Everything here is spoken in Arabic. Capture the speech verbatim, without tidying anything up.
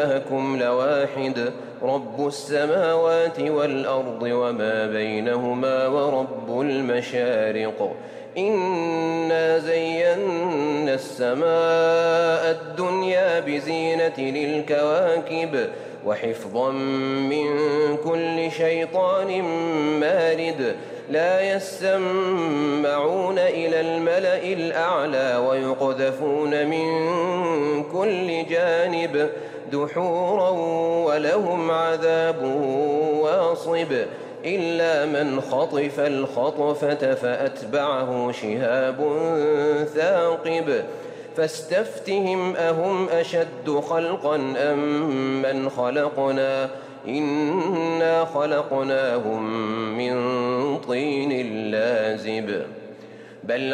إلهكم لواحد رب السماوات والأرض وما بينهما ورب المشارق إنا زينا السماء الدنيا بزينة للكواكب وحفظا من كل شيطان مارد لا يسمعون إلى الملأ الأعلى ويقذفون من كل جانب دحورا ولهم عذاب واصب إلا من خطف الخطفة فأتبعه شهاب ثاقب فاستفتهم أهم أشد خلقا أم من خلقنا إنا خلقناهم من طين لازب بل